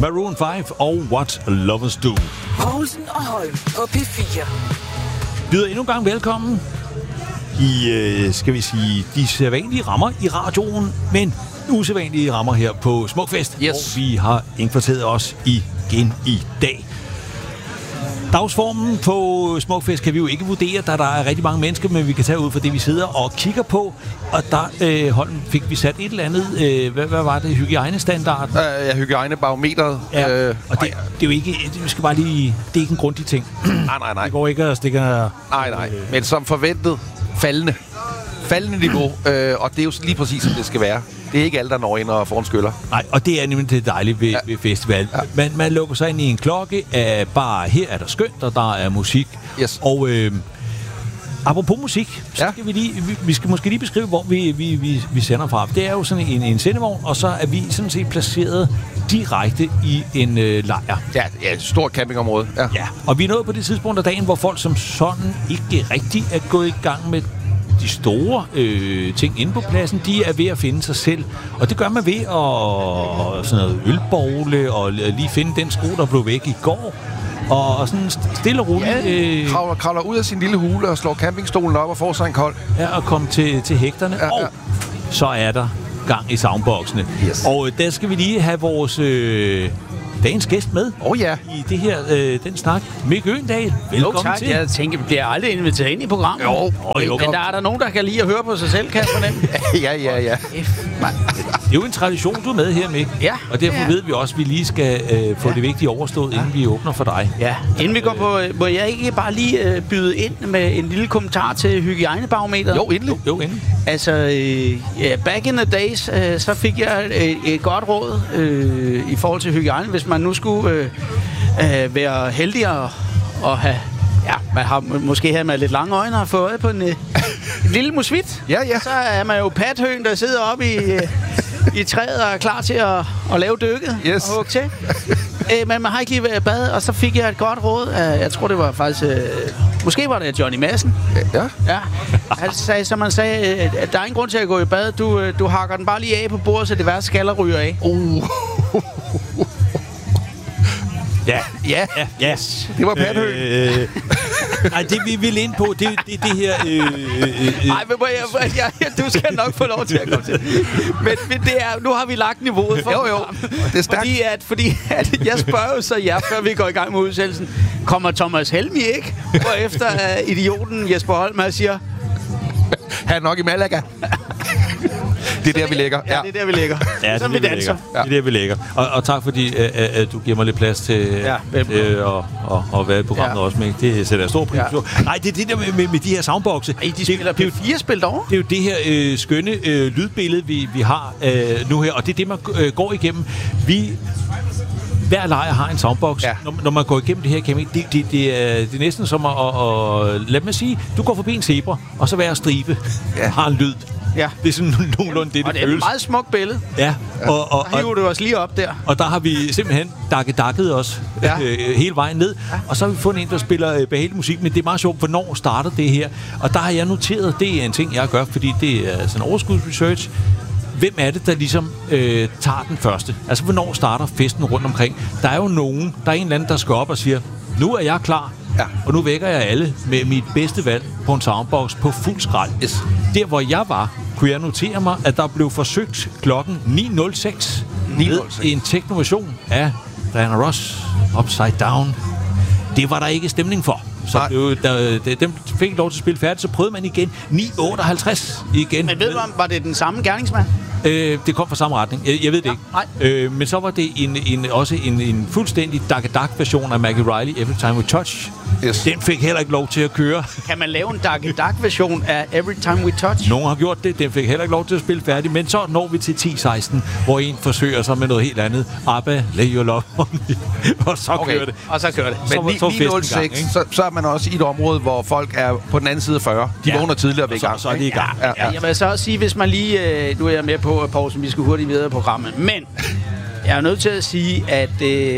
Maroon 5 og What Lovers Do. Poulsen og Holm på P4. Byder endnu en gang velkommen i, skal vi sige, de sædvanlige rammer i radioen, men usædvanlige rammer her på Smukfest. Yes. Og vi har indkvarteret os igen i dag. Dagsformen på Smukfest kan vi jo ikke vurdere, da der er rigtig mange mennesker, men vi kan tage ud for det, vi sidder og kigger på. Og der Holm, fik vi sat et eller andet, hvad var det, hygiejnestandarden? Ja, hygiejnebarometeret. Ja, og det er jo ikke, vi skal bare lige, det er ikke en grundig ting. Nej. Det går ikke at stikke... Nej. Men som forventet, faldende niveau, og det er jo lige præcis, som det skal være. Det er ikke alle, der når ind og får en skyller. Nej, og det er nemlig det dejlige ved festival. Ja. Man lukker sig ind i en klokke af bare, her er der skønt, og der er musik. Yes. Og apropos musik, så skal vi skal måske lige beskrive, hvor vi sender fra. Det er jo sådan en sendevogn, og så er vi sådan set placeret direkte i en lejr. Ja, et stort campingområde. Ja, og vi er nået på det tidspunkt af dagen, hvor folk som sådan ikke rigtig er gået i gang med de store ting inde på pladsen. De er ved at finde sig selv. Og det gør man ved at sådan noget ølbogle og lige finde den sko, der blev væk i går. Og sådan stille og roligt. Kravler ud af sin lille hule og slår campingstolen op og får sig en kold. Ja, og komme til hægterne. Ja, og så er der gang i soundboxene. Yes. Og der skal vi lige have vores dagens gæst med. I det her, den snak. Mick Øgendahl, velkommen til. Jeg tænker, vi bliver aldrig inviteret ind i programmet. Jo. Men der er der nogen, der kan lide at høre på sig selv, kan jeg fornemme. Ja. Det er jo en tradition, du er med her, Mick. Ja. Og derfor ved vi også, at vi lige skal få det vigtige overstået, inden vi åbner for dig. Ja. Inden vi går på, må jeg ikke bare lige byde ind med en lille kommentar til hygiejnebarometeret? Jo, endelig. Jo, endelig. Altså, back in the days, så fik jeg et godt råd i forhold til hygiejne. Hvis man nu skulle være heldig og have... Ja, man har måske her med lidt lange øjne og fået øje på en lille musvit. Ja. Så er man jo pathøen, der sidder oppe i træet og er klar til at lave dykket og hugge til. Men man har ikke lige været i bad, og så fik jeg et godt råd. Jeg tror, det var faktisk... måske var det Johnny Madsen. Ja. Man sagde, at der er ingen grund til at gå i bad. Du hakker den bare lige af på bordet, så det værste skaller ryger af. Ja. Det var pathøen. Nej, det vi vil ind på, det her... Nej, du skal nok få lov til at komme til. Men det er, nu har vi lagt niveauet for programmet. Det er stærkt. Fordi jeg spørger jo så jer, før vi går i gang med udsendelsen, kommer Thomas Helmi ikke? Og efter idioten Jesper Holm siger... Han er nok i Malaga. Det er der, vi ligger. Ja, det er der, vi ligger. Ja, så vi danser. Det er der, vi ligger. Og tak fordi, at du giver mig lidt plads til at være i programmet også, med. Det sætter jeg stor pris på. Nej, det er det der med de her soundboxe. De spiller P4-spil derovre. Det er jo det her skønne lydbillede, vi har nu her, og det er det, man går igennem. Hver lejr har en soundbox. Ja. Når man går igennem det her camping, det er næsten som at lad mig sige, du går forbi en zebra, og så hver stribe har en lyd. Ja. Det er sådan nogenlunde det og det er et meget smukt billede. Ja. Og hiver du os lige op der. Og der har vi simpelthen dakket os hele vejen ned. Ja. Og så har vi fundet en, der spiller behagelig musik, men det er meget sjovt, hvornår starter det her. Og der har jeg noteret, det er en ting, jeg gør, fordi det er sådan en overskudsresearch. Hvem er det, der ligesom tager den første? Altså, hvornår starter festen rundt omkring? Der er jo nogen, der er en eller anden, der skal op og siger, nu er jeg klar, og nu vækker jeg alle med mit bedste valg på en soundbox på fuld skrald. Yes. Der, hvor jeg var, kunne jeg notere mig, at der blev forsøgt klokken 9.06 med en teknoversion af Diana Ross, Upside Down. Det var der ikke stemning for. Så dem fik ikke lov til at spille færdigt, så prøvede man igen 9.58 igen. Men ved du, var det den samme gerningsmand? Det kom fra samme retning. Jeg ved det ikke. Men så var det også en fuldstændig Dak-Dak-version af Maggie Riley, Every Time We Touch. Yes. Den fik heller ikke lov til at køre. Kan man lave en Dak-Dak-version af Every Time We Touch? Nogen har gjort det. Den fik heller ikke lov til at spille færdig. Men så når vi til 10.16, hvor en forsøger sig med noget helt andet. ABBA, Lay Your Love On Me. Og så kører det. Og så kører det. Men 9.06, så er man også i et område, hvor folk er på den anden side af 40. De vågner tidligere ved i gang. Så er de i gang. Ja. Jeg vil så også sige, hvis man lige... Nu er jeg med på, Poulsen, vi skal hurtigt videre i programmet. Men jeg er nødt til at sige, at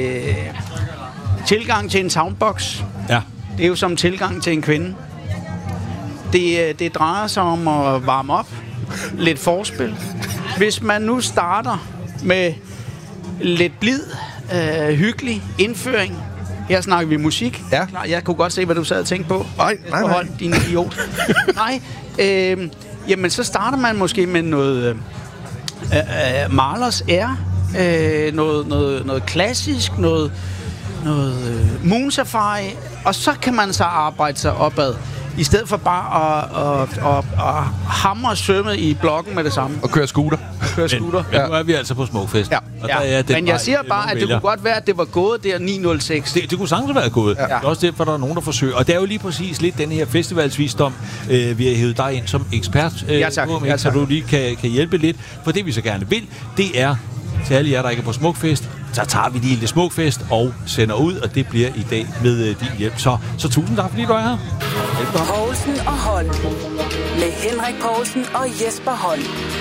tilgang til en soundbox, det er jo som tilgang til en kvinde. Det drejer sig om at varme op. Lidt forspil. Hvis man nu starter med lidt blid hyggelig indføring. Her snakker vi musik. Ja. Klar, jeg kunne godt se, hvad du sad og tænkte på. Nej. Din idiot. Nej. Jamen, så starter man måske med noget Mahlers Air. Noget klassisk, noget Moon Safari. Og så kan man så arbejde sig opad. I stedet for bare at hamre sømmet i blokken med det samme. Og køre scooter. Men nu er vi altså på Smukfest. Ja. Og der er det Men jeg siger bare, at det kunne godt være, at det var gået der 906. Det kunne sagtens være gået. Ja. Det er også derfor, der er nogen, der forsøger. Og det er jo lige præcis lidt den her festivalsvisdom, vi har hævet dig ind som ekspert. Så du lige kan hjælpe lidt. For det, vi så gerne vil, det er til alle jer, der ikke er på Smukfest, så tager vi lige lidt Smukfest og sender ud, og det bliver i dag med din hjælp. Så tusind tak, fordi du er her. Poulsen og Holm. Med Henrik Poulsen og Jesper Holm.